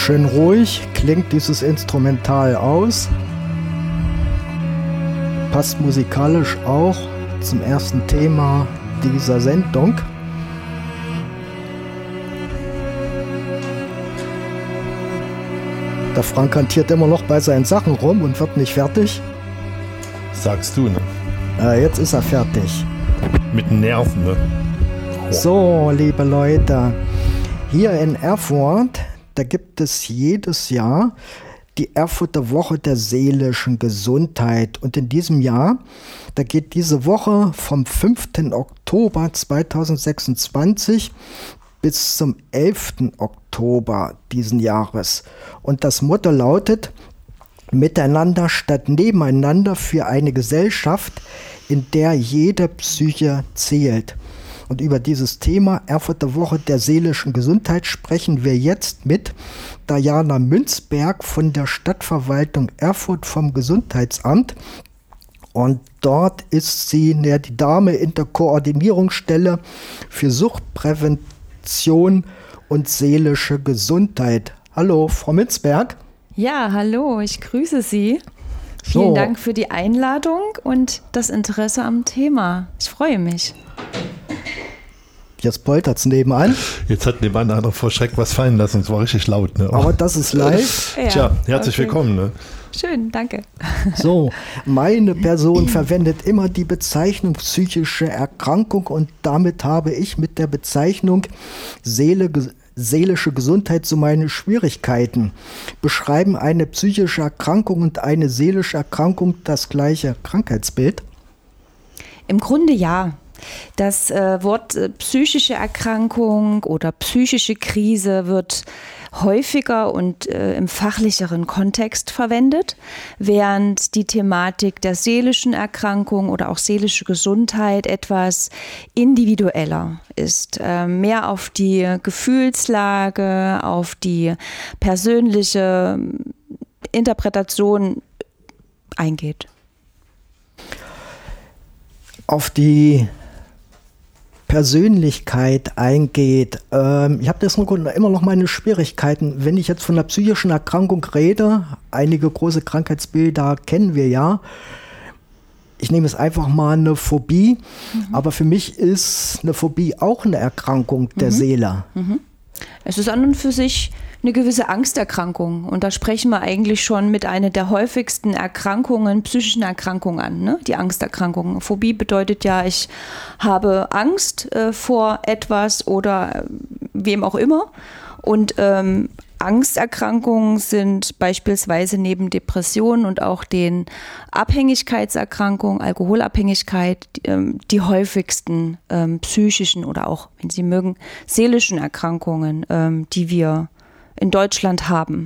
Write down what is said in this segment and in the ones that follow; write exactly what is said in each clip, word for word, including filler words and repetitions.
Schön ruhig klingt dieses Instrumental aus. Passt musikalisch auch zum ersten Thema dieser Sendung. Der Frank hantiert immer noch bei seinen Sachen rum und wird nicht fertig. Sagst du, ne? Äh, jetzt ist er fertig. Mit Nerven, ne? Oh. So, liebe Leute, hier in Erfurt, da gibt es jedes Jahr die Erfurter Woche der seelischen Gesundheit. Und in diesem Jahr, da geht diese Woche vom fünften Oktober zweitausendsechsundzwanzig bis zum elften Oktober diesen Jahres. Und das Motto lautet: Miteinander statt nebeneinander für eine Gesellschaft, in der jede Psyche zählt. Und über dieses Thema Erfurter Woche der seelischen Gesundheit sprechen wir jetzt mit Diana Münzberg von der Stadtverwaltung Erfurt vom Gesundheitsamt. Und dort ist sie ja, die Dame in der Koordinierungsstelle für Suchtprävention und seelische Gesundheit. Hallo, Frau Münzberg. Ja, hallo, ich grüße Sie. Vielen so. Dank für die Einladung und das Interesse am Thema. Ich freue mich. Jetzt poltert es nebenan. Jetzt hat nebenan einer vor Schreck was fallen lassen. Es war richtig laut. Ne? Aber das ist live. Ja, Tja, herzlich okay. willkommen. Ne? Schön, danke. So, meine Person verwendet immer die Bezeichnung psychische Erkrankung und damit habe ich mit der Bezeichnung Seele, seelische Gesundheit so meine Schwierigkeiten. Beschreiben eine psychische Erkrankung und eine seelische Erkrankung das gleiche Krankheitsbild? Im Grunde ja. Das äh, Wort äh, psychische Erkrankung oder psychische Krise wird häufiger und äh, im fachlicheren Kontext verwendet, während die Thematik der seelischen Erkrankung oder auch seelische Gesundheit etwas individueller ist, äh, mehr auf die Gefühlslage, auf die persönliche Interpretation eingeht. Auf die Persönlichkeit eingeht. Ähm, ich habe das immer noch meine Schwierigkeiten. Wenn ich jetzt von einer psychischen Erkrankung rede, einige große Krankheitsbilder kennen wir ja. Ich nehme es einfach mal eine Phobie, mhm. aber für mich ist eine Phobie auch eine Erkrankung der mhm. Seele. Mhm. Es ist an und für sich eine gewisse Angsterkrankung. Und da sprechen wir eigentlich schon mit einer der häufigsten Erkrankungen, psychischen Erkrankungen an, ne? Die Angsterkrankung. Phobie bedeutet ja, ich habe Angst äh, vor etwas oder äh, wem auch immer. Und ähm, Angsterkrankungen sind beispielsweise neben Depressionen und auch den Abhängigkeitserkrankungen, Alkoholabhängigkeit, die, die häufigsten ähm, psychischen oder auch, wenn Sie mögen, seelischen Erkrankungen, ähm, die wir in Deutschland haben.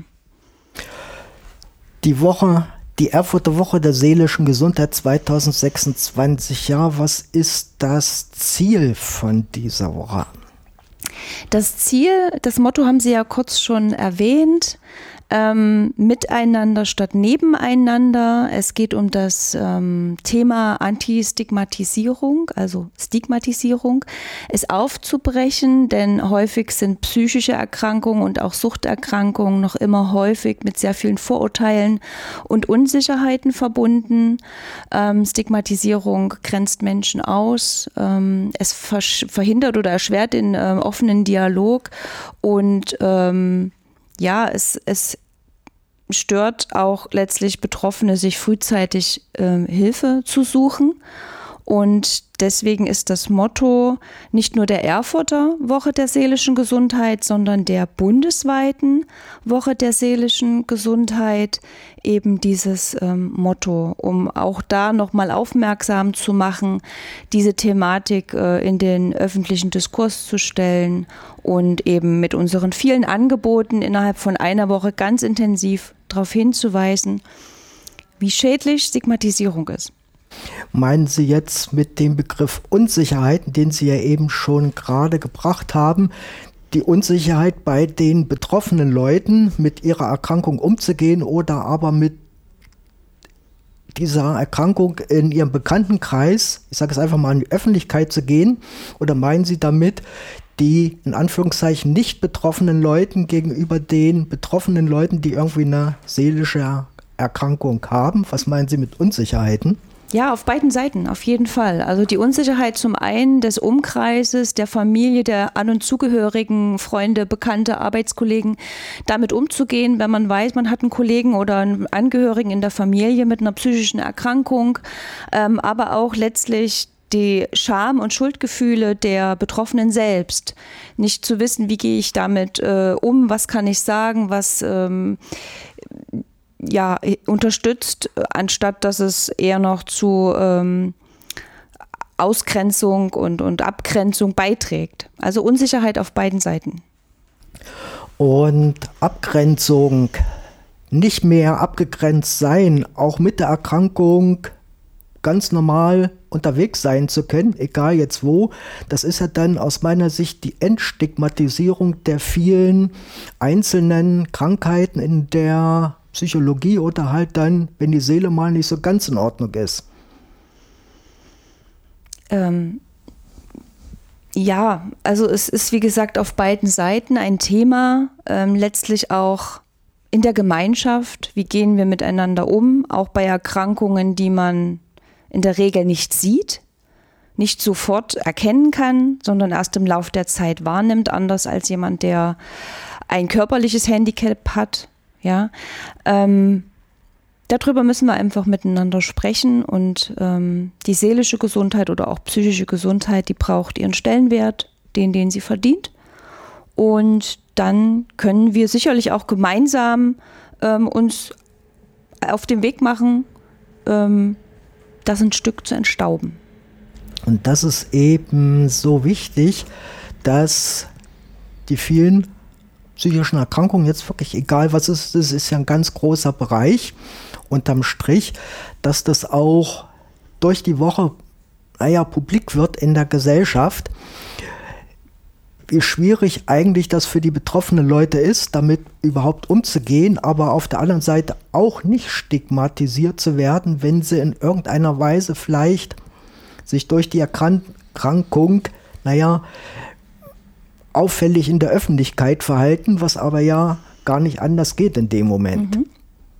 Die Woche, die Erfurter Woche der seelischen Gesundheit zweitausendsechsundzwanzig, ja, was ist das Ziel von dieser Woche? Das Ziel, das Motto haben Sie ja kurz schon erwähnt, ähm, miteinander statt nebeneinander. Es geht um das ähm, Thema Antistigmatisierung, also Stigmatisierung, es aufzubrechen, denn häufig sind psychische Erkrankungen und auch Suchterkrankungen noch immer häufig mit sehr vielen Vorurteilen und Unsicherheiten verbunden. Ähm, Stigmatisierung grenzt Menschen aus, ähm, es versch- verhindert oder erschwert den äh, offenen Dialog und ähm, ja, es, es stört auch letztlich Betroffene, sich frühzeitig äh, Hilfe zu suchen. Und deswegen ist das Motto nicht nur der Erfurter Woche der seelischen Gesundheit, sondern der bundesweiten Woche der seelischen Gesundheit eben dieses ähm, Motto, um auch da nochmal aufmerksam zu machen, diese Thematik äh, in den öffentlichen Diskurs zu stellen und eben mit unseren vielen Angeboten innerhalb von einer Woche ganz intensiv darauf hinzuweisen, wie schädlich Stigmatisierung ist. Meinen Sie jetzt mit dem Begriff Unsicherheiten, den Sie ja eben schon gerade gebracht haben, die Unsicherheit bei den betroffenen Leuten, mit ihrer Erkrankung umzugehen oder aber mit dieser Erkrankung in Ihrem Bekanntenkreis, ich sage es einfach mal, in die Öffentlichkeit zu gehen? Oder meinen Sie damit die in Anführungszeichen nicht betroffenen Leuten gegenüber den betroffenen Leuten, die irgendwie eine seelische Erkrankung haben? Was meinen Sie mit Unsicherheiten? Ja, auf beiden Seiten, auf jeden Fall. Also die Unsicherheit zum einen des Umkreises, der Familie, der An- und Zugehörigen, Freunde, Bekannte, Arbeitskollegen, damit umzugehen, wenn man weiß, man hat einen Kollegen oder einen Angehörigen in der Familie mit einer psychischen Erkrankung, ähm, aber auch letztlich die Scham- und Schuldgefühle der Betroffenen selbst. Nicht zu wissen, wie gehe ich damit äh, um, was kann ich sagen, was ähm, ja, unterstützt, anstatt dass es eher noch zu ähm, Ausgrenzung und, und Abgrenzung beiträgt. Also Unsicherheit auf beiden Seiten. Und Abgrenzung, nicht mehr abgegrenzt sein, auch mit der Erkrankung ganz normal unterwegs sein zu können, egal jetzt wo, das ist ja dann aus meiner Sicht die Entstigmatisierung der vielen einzelnen Krankheiten in der Psychologie oder halt dann, wenn die Seele mal nicht so ganz in Ordnung ist. Ähm, ja, also es ist wie gesagt auf beiden Seiten ein Thema, ähm, letztlich auch in der Gemeinschaft, wie gehen wir miteinander um, auch bei Erkrankungen, die man in der Regel nicht sieht, nicht sofort erkennen kann, sondern erst im Lauf der Zeit wahrnimmt, anders als jemand, der ein körperliches Handicap hat. Ja, ähm, darüber müssen wir einfach miteinander sprechen und ähm, die seelische Gesundheit oder auch psychische Gesundheit, die braucht ihren Stellenwert, den, den sie verdient. Und dann können wir sicherlich auch gemeinsam ähm, uns auf den Weg machen, ähm, das ein Stück zu entstauben. Und das ist eben so wichtig, dass die vielen psychischen Erkrankungen, jetzt wirklich egal was es ist, das ist ja ein ganz großer Bereich, unterm Strich, dass das auch durch die Woche, naja, publik wird in der Gesellschaft, wie schwierig eigentlich das für die betroffenen Leute ist, damit überhaupt umzugehen, aber auf der anderen Seite auch nicht stigmatisiert zu werden, wenn sie in irgendeiner Weise vielleicht sich durch die Erkrankung, naja, auffällig in der Öffentlichkeit verhalten, was aber ja gar nicht anders geht in dem Moment. Mhm.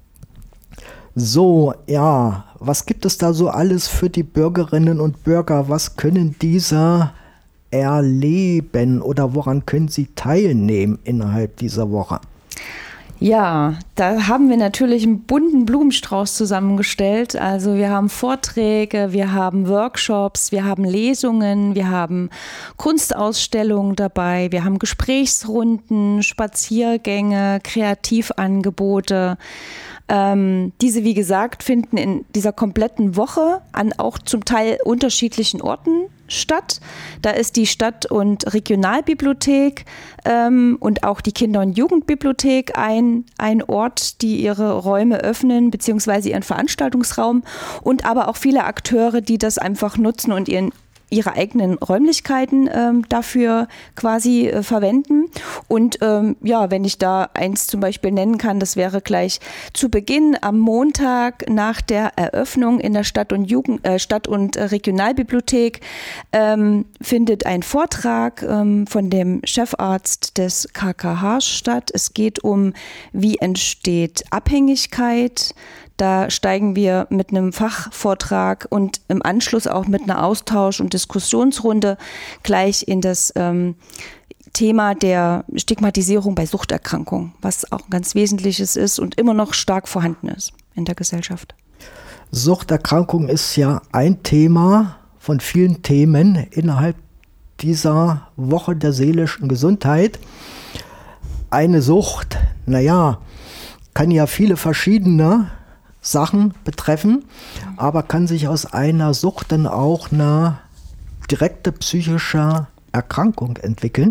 So, ja, was gibt es da so alles für die Bürgerinnen und Bürger? Was können diese erleben oder woran können sie teilnehmen innerhalb dieser Woche? Ja, da haben wir natürlich einen bunten Blumenstrauß zusammengestellt. Also wir haben Vorträge, wir haben Workshops, wir haben Lesungen, wir haben Kunstausstellungen dabei, wir haben Gesprächsrunden, Spaziergänge, Kreativangebote. Ähm, diese, wie gesagt, finden in dieser kompletten Woche an auch zum Teil unterschiedlichen Orten statt. Da ist die Stadt- und Regionalbibliothek ähm, und auch die Kinder- und Jugendbibliothek ein, ein Ort, die ihre Räume öffnen, beziehungsweise ihren Veranstaltungsraum, und aber auch viele Akteure, die das einfach nutzen und ihren ihre eigenen Räumlichkeiten ähm, dafür quasi äh, verwenden. Und ähm, ja, wenn ich da eins zum Beispiel nennen kann, das wäre gleich zu Beginn am Montag nach der Eröffnung in der Stadt- und Jugend, äh, Stadt- und äh, Regionalbibliothek ähm, findet ein Vortrag ähm, von dem Chefarzt des K K H statt. Es geht um, wie entsteht Abhängigkeit. Da steigen wir mit einem Fachvortrag und im Anschluss auch mit einer Austausch- und Diskussionsrunde gleich in das ähm, Thema der Stigmatisierung bei Suchterkrankungen, was auch ein ganz wesentliches ist und immer noch stark vorhanden ist in der Gesellschaft. Suchterkrankung ist ja ein Thema von vielen Themen innerhalb dieser Woche der seelischen Gesundheit. Eine Sucht, naja, kann ja viele verschiedene Sachen betreffen, aber kann sich aus einer Sucht dann auch eine direkte psychische Erkrankung entwickeln?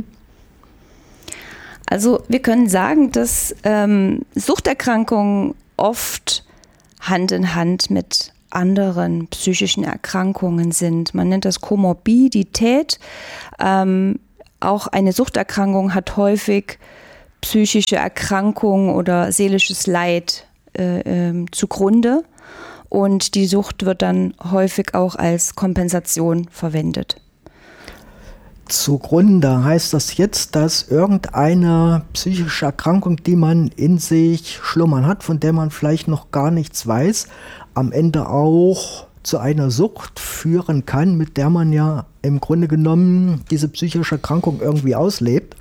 Also wir können sagen, dass ähm, Suchterkrankungen oft Hand in Hand mit anderen psychischen Erkrankungen sind. Man nennt das Komorbidität. Ähm, auch eine Suchterkrankung hat häufig psychische Erkrankungen oder seelisches Leid Äh, äh, zugrunde, und die Sucht wird dann häufig auch als Kompensation verwendet. zugrunde? Heißt das jetzt, dass irgendeine psychische Erkrankung, die man in sich schlummern hat, von der man vielleicht noch gar nichts weiß, am Ende auch zu einer Sucht führen kann, mit der man ja im Grunde genommen diese psychische Erkrankung irgendwie auslebt?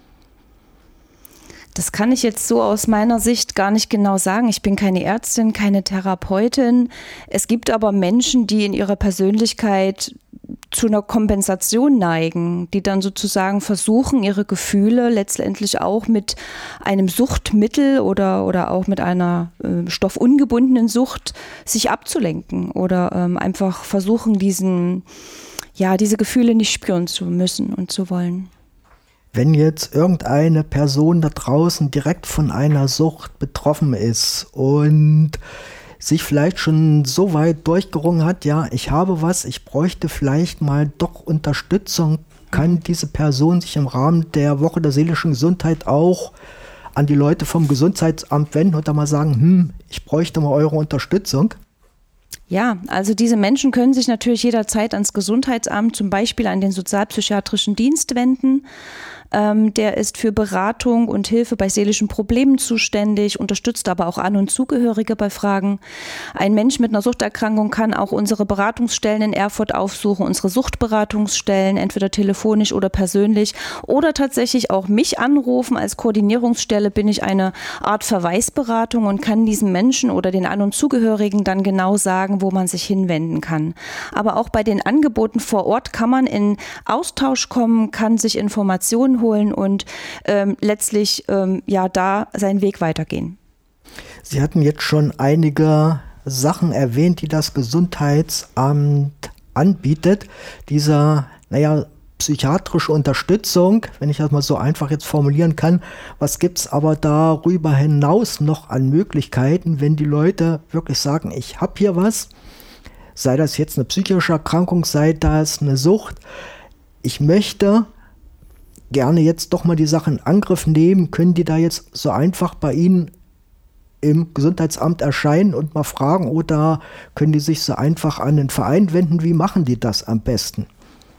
Das kann ich jetzt so aus meiner Sicht gar nicht genau sagen. Ich bin keine Ärztin, keine Therapeutin. Es gibt aber Menschen, die in ihrer Persönlichkeit zu einer Kompensation neigen, die dann sozusagen versuchen, ihre Gefühle letztendlich auch mit einem Suchtmittel oder, oder auch mit einer äh, stoffungebundenen Sucht sich abzulenken oder ähm, einfach versuchen, diesen, ja, diese Gefühle nicht spüren zu müssen und zu wollen. Wenn jetzt irgendeine Person da draußen direkt von einer Sucht betroffen ist und sich vielleicht schon so weit durchgerungen hat, ja, ich habe was, ich bräuchte vielleicht mal doch Unterstützung, kann diese Person sich im Rahmen der Woche der seelischen Gesundheit auch an die Leute vom Gesundheitsamt wenden und da mal sagen, hm, ich bräuchte mal eure Unterstützung? Ja, also diese Menschen können sich natürlich jederzeit ans Gesundheitsamt, zum Beispiel an den sozialpsychiatrischen Dienst wenden. Ähm, der ist für Beratung und Hilfe bei seelischen Problemen zuständig, unterstützt aber auch An- und Zugehörige bei Fragen. Ein Mensch mit einer Suchterkrankung kann auch unsere Beratungsstellen in Erfurt aufsuchen, unsere Suchtberatungsstellen, entweder telefonisch oder persönlich oder tatsächlich auch mich anrufen. Als Koordinierungsstelle bin ich eine Art Verweisberatung und kann diesem Menschen oder den An- und Zugehörigen dann genau sagen, wo man sich hinwenden kann. Aber auch bei den Angeboten vor Ort kann man in Austausch kommen, kann sich Informationen holen und ähm, letztlich ähm, ja da seinen Weg weitergehen. Sie hatten jetzt schon einige Sachen erwähnt, die das Gesundheitsamt anbietet. Dieser, naja, psychiatrische Unterstützung, wenn ich das mal so einfach jetzt formulieren kann. Was gibt es aber darüber hinaus noch an Möglichkeiten, wenn die Leute wirklich sagen, ich habe hier was, sei das jetzt eine psychische Erkrankung, sei das eine Sucht, ich möchte gerne jetzt doch mal die Sache in Angriff nehmen, können die da jetzt so einfach bei Ihnen im Gesundheitsamt erscheinen und mal fragen oder können die sich so einfach an den Verein wenden? Wie machen die das am besten?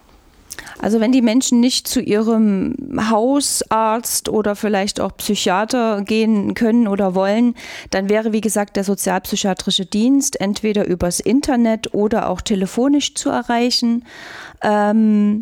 Also wenn die Menschen nicht zu ihrem Hausarzt oder vielleicht auch Psychiater gehen können oder wollen, dann wäre, wie gesagt, der sozialpsychiatrische Dienst entweder übers Internet oder auch telefonisch zu erreichen. Ähm,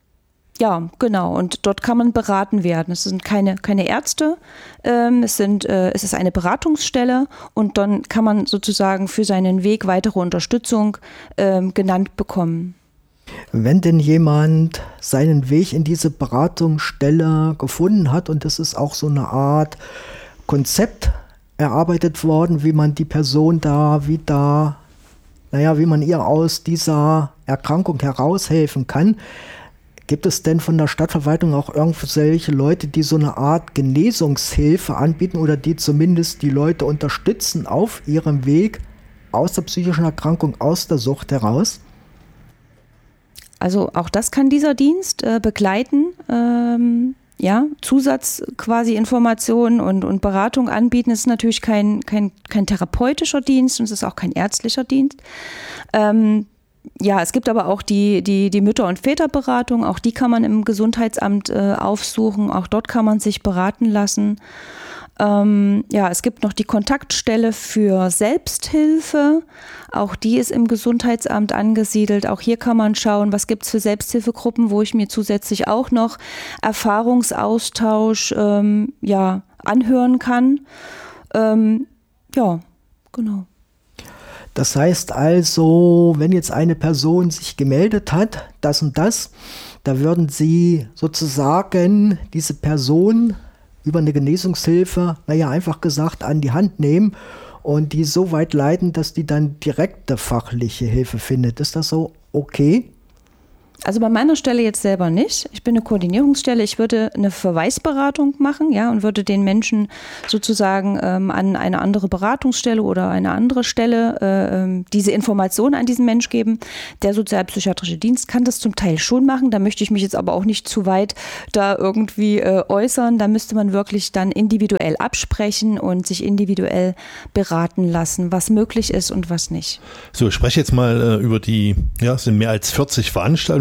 Ja, genau. Und dort kann man beraten werden. Es sind keine, keine Ärzte, ähm, es, sind, äh, es ist eine Beratungsstelle und dann kann man sozusagen für seinen Weg weitere Unterstützung ähm, genannt bekommen. Wenn denn jemand seinen Weg in diese Beratungsstelle gefunden hat und es ist auch so eine Art Konzept erarbeitet worden, wie man die Person da wieder, naja, wie man ihr aus dieser Erkrankung heraushelfen kann, gibt es denn von der Stadtverwaltung auch irgendwelche Leute, die so eine Art Genesungshilfe anbieten oder die zumindest die Leute unterstützen auf ihrem Weg aus der psychischen Erkrankung, aus der Sucht heraus? Also auch das kann dieser Dienst äh, begleiten, ähm, ja, Zusatz quasi Informationen und, und Beratung anbieten. Es ist natürlich kein, kein, kein therapeutischer Dienst und es ist auch kein ärztlicher Dienst. Ähm, Ja, es gibt aber auch die, die, die Mütter- und Väterberatung, auch die kann man im Gesundheitsamt äh, aufsuchen, auch dort kann man sich beraten lassen. Ähm, ja, es gibt noch die Kontaktstelle für Selbsthilfe, auch die ist im Gesundheitsamt angesiedelt. Auch hier kann man schauen, was gibt es für Selbsthilfegruppen, wo ich mir zusätzlich auch noch Erfahrungsaustausch ähm, ja, anhören kann. Ähm, ja, genau. Das heißt also, wenn jetzt eine Person sich gemeldet hat, das und das, da würden Sie sozusagen diese Person über eine Genesungshilfe, naja, einfach gesagt, an die Hand nehmen und die so weit leiten, dass die dann direkte fachliche Hilfe findet. Ist das so okay? Also bei meiner Stelle jetzt selber nicht. Ich bin eine Koordinierungsstelle. Ich würde eine Verweisberatung machen, ja, und würde den Menschen sozusagen ähm, an eine andere Beratungsstelle oder eine andere Stelle äh, diese Informationen an diesen Mensch geben. Der sozialpsychiatrische Dienst kann das zum Teil schon machen. Da möchte ich mich jetzt aber auch nicht zu weit da irgendwie äh, äußern. Da müsste man wirklich dann individuell absprechen und sich individuell beraten lassen, was möglich ist und was nicht. So, ich spreche jetzt mal äh, über die, ja, es sind mehr als vierzig Veranstaltungen,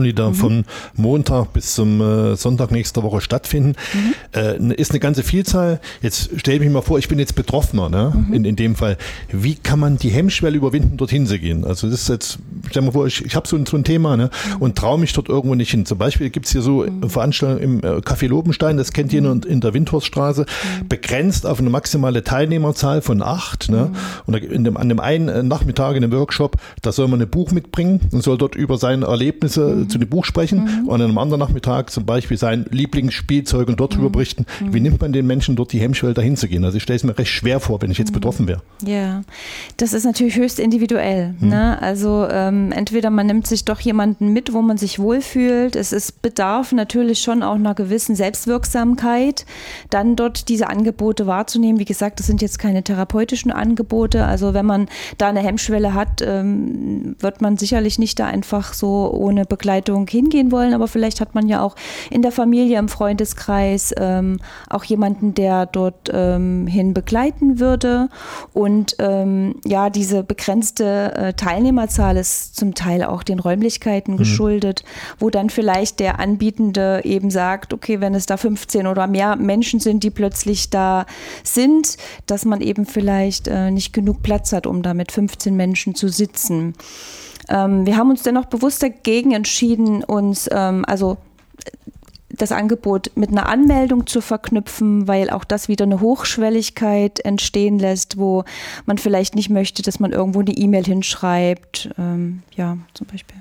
die da mhm. von Montag bis zum äh, Sonntag nächster Woche stattfinden, mhm. äh, ist eine ganze Vielzahl. Jetzt stelle ich mich mal vor, ich bin jetzt Betroffener, ne? mhm. in, in dem Fall. Wie kann man die Hemmschwelle überwinden, dorthin zu gehen? Also das ist jetzt, stell dir mal vor, ich, ich habe so, so ein Thema ne? mhm. und traue mich dort irgendwo nicht hin. Zum Beispiel gibt es hier so mhm. Veranstaltungen im äh, Café Lobenstein, das kennt ihr in, in der Windhorststraße, mhm. begrenzt auf eine maximale Teilnehmerzahl von acht. Ne? Mhm. Und in dem, an dem einen Nachmittag in dem Workshop, da soll man ein Buch mitbringen und soll dort über seine Erlebnisse mhm. zu dem Buch sprechen mhm. und an einem anderen Nachmittag zum Beispiel sein Lieblingsspielzeug und dort mhm. drüber berichten. Mhm. Wie nimmt man den Menschen dort die Hemmschwelle, dahin zu gehen? Also ich stelle es mir recht schwer vor, wenn ich jetzt mhm. betroffen wäre. Ja, das ist natürlich höchst individuell. Mhm. Ne? Also ähm, entweder man nimmt sich doch jemanden mit, wo man sich wohlfühlt. Es ist bedarf natürlich schon auch einer gewissen Selbstwirksamkeit, dann dort diese Angebote wahrzunehmen. Wie gesagt, das sind jetzt keine therapeutischen Angebote. Also wenn man da eine Hemmschwelle hat, ähm, wird man sicherlich nicht da einfach so ohne Begleitung hingehen wollen, aber vielleicht hat man ja auch in der Familie, im Freundeskreis ähm, auch jemanden, der dort ähm, hin begleiten würde. Und ähm, ja, diese begrenzte äh, Teilnehmerzahl ist zum Teil auch den Räumlichkeiten mhm. geschuldet, wo dann vielleicht der Anbietende eben sagt, okay, wenn es da fünfzehn oder mehr Menschen sind, die plötzlich da sind, dass man eben vielleicht äh, nicht genug Platz hat, um da mit fünfzehn Menschen zu sitzen. Ähm, wir haben uns dennoch bewusst dagegen entschieden, uns ähm, also das Angebot mit einer Anmeldung zu verknüpfen, weil auch das wieder eine Hochschwelligkeit entstehen lässt, wo man vielleicht nicht möchte, dass man irgendwo eine E-Mail hinschreibt, ähm, ja, zum Beispiel.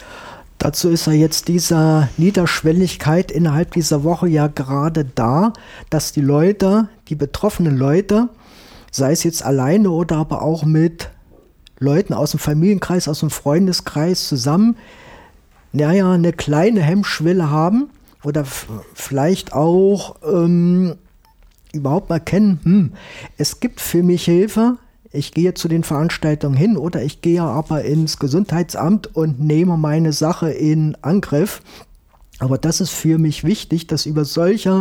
Dazu ist ja jetzt diese Niederschwelligkeit innerhalb dieser Woche ja gerade da, dass die Leute, die betroffenen Leute, sei es jetzt alleine oder aber auch mit Leuten aus dem Familienkreis, aus dem Freundeskreis zusammen, naja, eine kleine Hemmschwelle haben oder f- vielleicht auch ähm, überhaupt mal kennen, hm, es gibt für mich Hilfe, ich gehe zu den Veranstaltungen hin oder ich gehe aber ins Gesundheitsamt und nehme meine Sache in Angriff. Aber das ist für mich wichtig, dass über solche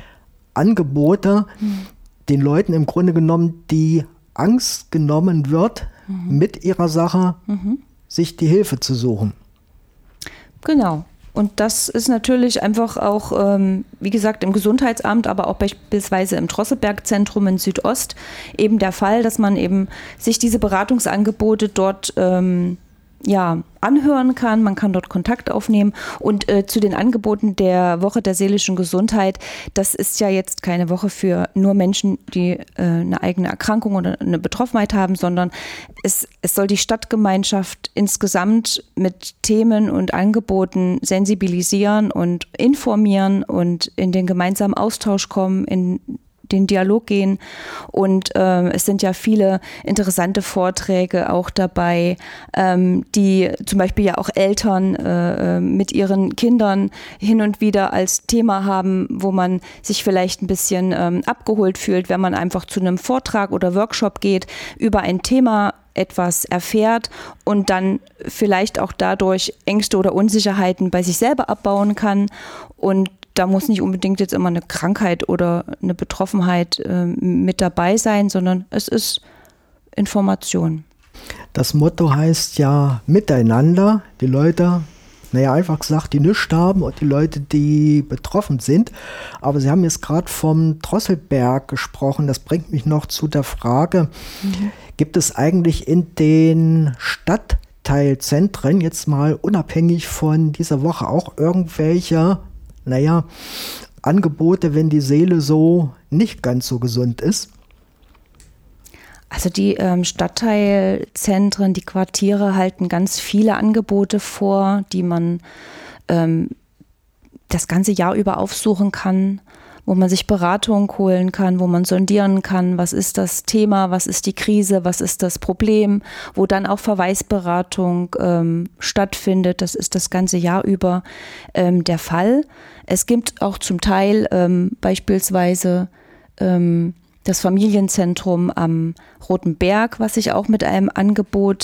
Angebote hm. den Leuten im Grunde genommen die Angst genommen wird, mhm. mit ihrer Sache mhm. sich die Hilfe zu suchen. Genau. Und das ist natürlich einfach auch, ähm, wie gesagt, im Gesundheitsamt, aber auch beispielsweise im Drosselberg-Zentrum in Südost eben der Fall, dass man eben sich diese Beratungsangebote dort ähm, ja, anhören kann. Man kann dort Kontakt aufnehmen. Und äh, zu den Angeboten der Woche der seelischen Gesundheit, das ist ja jetzt keine Woche für nur Menschen, die äh, eine eigene Erkrankung oder eine Betroffenheit haben, sondern es, es soll die Stadtgemeinschaft insgesamt mit Themen und Angeboten sensibilisieren und informieren und in den gemeinsamen Austausch kommen, in den Dialog gehen. Und äh, es sind ja viele interessante Vorträge auch dabei, ähm, die zum Beispiel ja auch Eltern äh, mit ihren Kindern hin und wieder als Thema haben, wo man sich vielleicht ein bisschen ähm, abgeholt fühlt, wenn man einfach zu einem Vortrag oder Workshop geht, über ein Thema etwas erfährt und dann vielleicht auch dadurch Ängste oder Unsicherheiten bei sich selber abbauen kann. Und da muss nicht unbedingt jetzt immer eine Krankheit oder eine Betroffenheit äh, mit dabei sein, sondern es ist Information. Das Motto heißt ja Miteinander. Die Leute, naja, einfach gesagt, die nichts haben und die Leute, die betroffen sind. Aber Sie haben jetzt gerade vom Drosselberg gesprochen. Das bringt mich noch zu der Frage, mhm. gibt es eigentlich in den Stadtteilzentren jetzt mal unabhängig von dieser Woche auch irgendwelche naja, Angebote, wenn die Seele so nicht ganz so gesund ist? Also die ähm, Stadtteilzentren, die Quartiere halten ganz viele Angebote vor, die man ähm, das ganze Jahr über aufsuchen kann, wo man sich Beratung holen kann, wo man sondieren kann, was ist das Thema, was ist die Krise, was ist das Problem, wo dann auch Verweisberatung ähm, stattfindet. Das ist das ganze Jahr über ähm, der Fall. Es gibt auch zum Teil ähm, beispielsweise ähm, das Familienzentrum am Roten Berg, was sich auch mit einem Angebot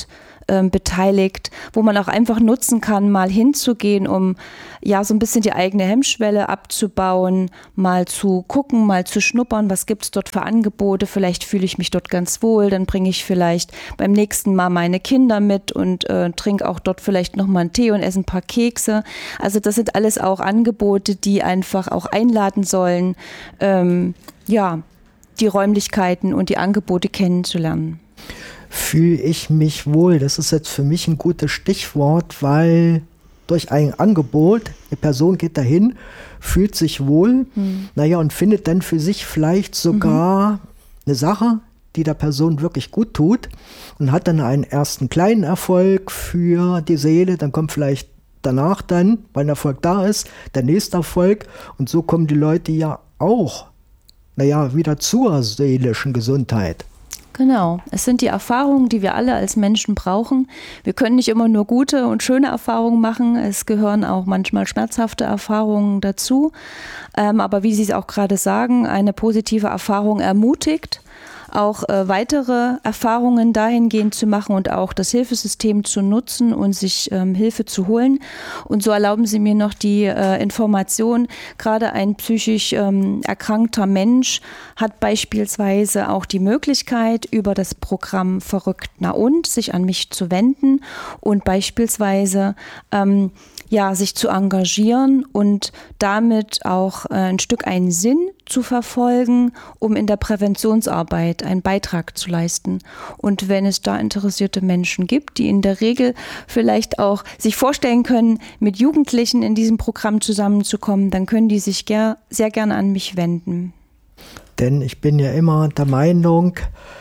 ähm, beteiligt, wo man auch einfach nutzen kann, mal hinzugehen, um ja so ein bisschen die eigene Hemmschwelle abzubauen, mal zu gucken, mal zu schnuppern, was gibt es dort für Angebote, vielleicht fühle ich mich dort ganz wohl, dann bringe ich vielleicht beim nächsten Mal meine Kinder mit und äh, trinke auch dort vielleicht nochmal einen Tee und esse ein paar Kekse. Also das sind alles auch Angebote, die einfach auch einladen sollen, ähm, ja, die Räumlichkeiten und die Angebote kennenzulernen. Fühle ich mich wohl? Das ist jetzt für mich ein gutes Stichwort, weil durch ein Angebot, eine Person geht dahin, fühlt sich wohl, hm. naja, und findet dann für sich vielleicht sogar mhm. eine Sache, die der Person wirklich gut tut und hat dann einen ersten kleinen Erfolg für die Seele, dann kommt vielleicht danach dann, weil ein Erfolg da ist, der nächste Erfolg und so kommen die Leute ja auch, naja, wieder zur seelischen Gesundheit. Genau, es sind die Erfahrungen, die wir alle als Menschen brauchen. Wir können nicht immer nur gute und schöne Erfahrungen machen, es gehören auch manchmal schmerzhafte Erfahrungen dazu. Ähm, aber wie Sie es auch gerade sagen, eine positive Erfahrung ermutigt, auch äh, weitere Erfahrungen dahingehend zu machen und auch das Hilfesystem zu nutzen und sich ähm, Hilfe zu holen. Und so erlauben Sie mir noch die äh, Information, gerade ein psychisch ähm, erkrankter Mensch hat beispielsweise auch die Möglichkeit, über das Programm Verrückt na und sich an mich zu wenden und beispielsweise ähm, ja, sich zu engagieren und damit auch äh, ein Stück einen Sinn zu verfolgen, um in der Präventionsarbeit einen Beitrag zu leisten. Und wenn es da interessierte Menschen gibt, die in der Regel vielleicht auch sich vorstellen können, mit Jugendlichen in diesem Programm zusammenzukommen, dann können die sich ger- sehr gerne an mich wenden. Denn ich bin ja immer der Meinung,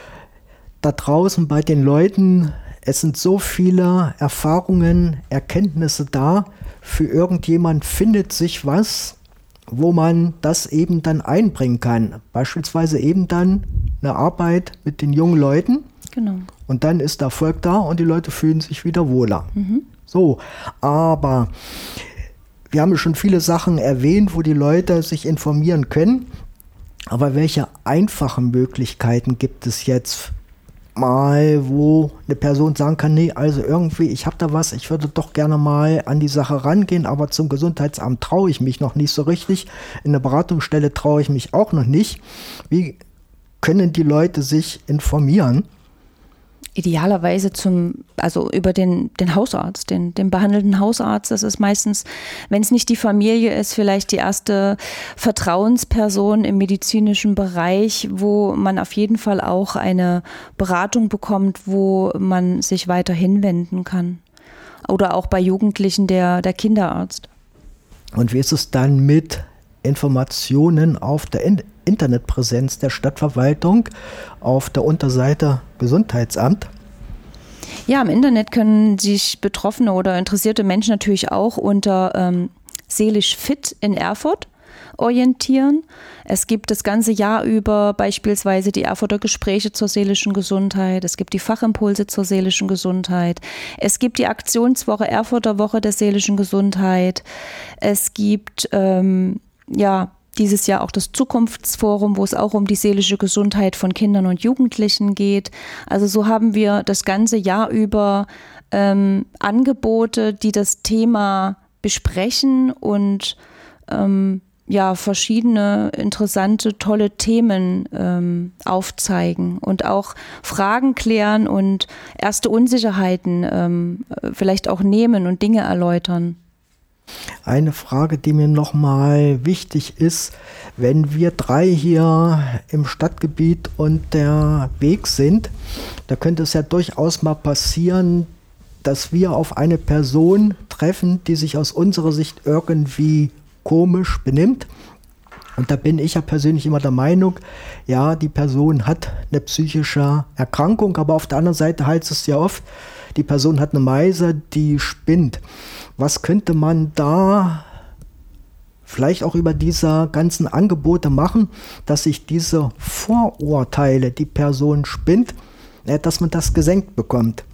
da draußen bei den Leuten, es sind so viele Erfahrungen, Erkenntnisse da, für irgendjemand findet sich was, wo man das eben dann einbringen kann. Beispielsweise eben dann eine Arbeit mit den jungen Leuten. Genau. Und dann ist der Erfolg da und die Leute fühlen sich wieder wohler. Mhm. So, aber wir haben ja schon viele Sachen erwähnt, wo die Leute sich informieren können. Aber welche einfachen Möglichkeiten gibt es jetzt mal, wo eine Person sagen kann, nee, also irgendwie, ich habe da was, ich würde doch gerne mal an die Sache rangehen, aber zum Gesundheitsamt traue ich mich noch nicht so richtig. In der Beratungsstelle traue ich mich auch noch nicht. Wie können die Leute sich informieren? Idealerweise zum, also über den, den Hausarzt, den, den behandelnden Hausarzt. Das ist meistens, wenn es nicht die Familie ist, vielleicht die erste Vertrauensperson im medizinischen Bereich, wo man auf jeden Fall auch eine Beratung bekommt, wo man sich weiter hinwenden kann. Oder auch bei Jugendlichen der, der Kinderarzt. Und wie ist es dann mit Informationen auf der In- Internetpräsenz der Stadtverwaltung auf der Unterseite Gesundheitsamt? Ja, im Internet können sich betroffene oder interessierte Menschen natürlich auch unter ähm, Seelisch Fit in Erfurt orientieren. Es gibt das ganze Jahr über beispielsweise die Erfurter Gespräche zur seelischen Gesundheit. Es gibt die Fachimpulse zur seelischen Gesundheit. Es gibt die Aktionswoche Erfurter Woche der seelischen Gesundheit. Es gibt ähm, ja dieses Jahr auch das Zukunftsforum, wo es auch um die seelische Gesundheit von Kindern und Jugendlichen geht. Also so haben wir das ganze Jahr über ähm, Angebote, die das Thema besprechen und ähm, ja, verschiedene interessante, tolle Themen ähm, aufzeigen und auch Fragen klären und erste Unsicherheiten ähm, vielleicht auch nehmen und Dinge erläutern. Eine Frage, die mir nochmal wichtig ist, wenn wir drei hier im Stadtgebiet unterwegs sind, da könnte es ja durchaus mal passieren, dass wir auf eine Person treffen, die sich aus unserer Sicht irgendwie komisch benimmt. Und da bin ich ja persönlich immer der Meinung, ja, die Person hat eine psychische Erkrankung, aber auf der anderen Seite heißt es ja oft, die Person hat eine Meise, die spinnt. Was könnte man da vielleicht auch über diese ganzen Angebote machen, dass sich diese Vorurteile, die Person spinnt, dass man das gesenkt bekommt?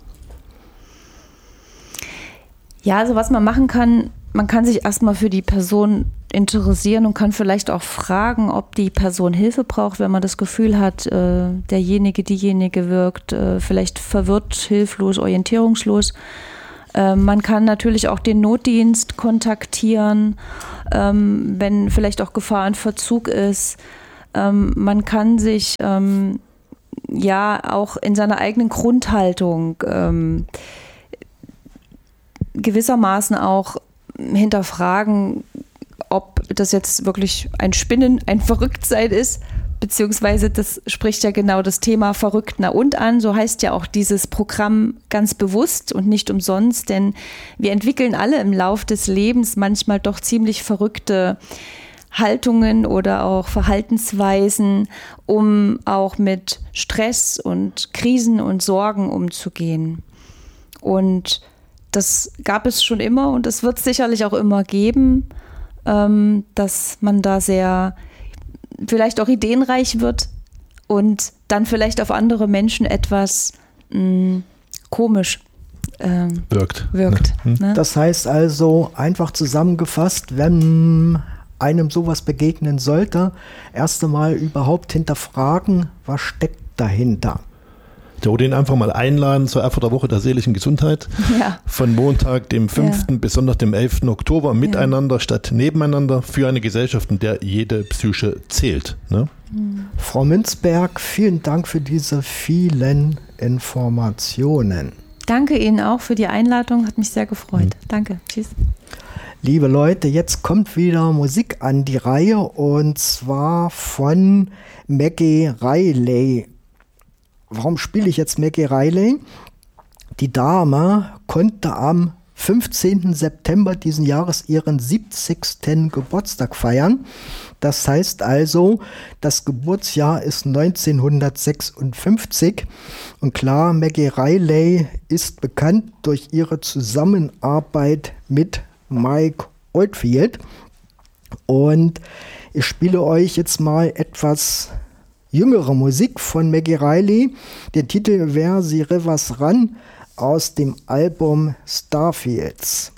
Ja, also was man machen kann, man kann sich erstmal für die Person interessieren und kann vielleicht auch fragen, ob die Person Hilfe braucht, wenn man das Gefühl hat, äh, derjenige, diejenige wirkt äh, vielleicht verwirrt, hilflos, orientierungslos. Äh, man kann natürlich auch den Notdienst kontaktieren, ähm, wenn vielleicht auch Gefahr in Verzug ist. Ähm, man kann sich ähm, ja auch in seiner eigenen Grundhaltung ähm, gewissermaßen auch hinterfragen, ob das jetzt wirklich ein Spinnen, ein Verrücktsein ist, beziehungsweise das spricht ja genau das Thema verrückt na und an. So heißt ja auch dieses Programm ganz bewusst und nicht umsonst, denn wir entwickeln alle im Lauf des Lebens manchmal doch ziemlich verrückte Haltungen oder auch Verhaltensweisen, um auch mit Stress und Krisen und Sorgen umzugehen. Und das gab es schon immer und es wird sicherlich auch immer geben, ähm, dass man da sehr vielleicht auch ideenreich wird und dann vielleicht auf andere Menschen etwas mh, komisch ähm, wirkt. wirkt Hm. ne? Das heißt also, einfach zusammengefasst, wenn einem sowas begegnen sollte, erst einmal überhaupt hinterfragen, was steckt dahinter. Ja, oder ihn einfach mal einladen zur Erfurter Woche der seelischen Gesundheit. Ja. Von Montag, dem fünften Ja. bis Sonntag, dem elften Oktober miteinander ja. statt nebeneinander für eine Gesellschaft, in der jede Psyche zählt. Ne? Mhm. Frau Münzberg, vielen Dank für diese vielen Informationen. Danke Ihnen auch für die Einladung, hat mich sehr gefreut. Mhm. Danke, tschüss. Liebe Leute, jetzt kommt wieder Musik an die Reihe und zwar von Maggie Reilly. Warum spiele ich jetzt Maggie Reilly? Die Dame konnte am fünfzehnten September diesen Jahres ihren siebzigsten Geburtstag feiern. Das heißt also, das Geburtsjahr ist neunzehnhundertsechsundfünfzig. Und klar, Maggie Reilly ist bekannt durch ihre Zusammenarbeit mit Mike Oldfield. Und ich spiele euch jetzt mal etwas jüngere Musik von Maggie Reilly. Der Titel wäre "Sie Rivers Run" aus dem Album Starfields.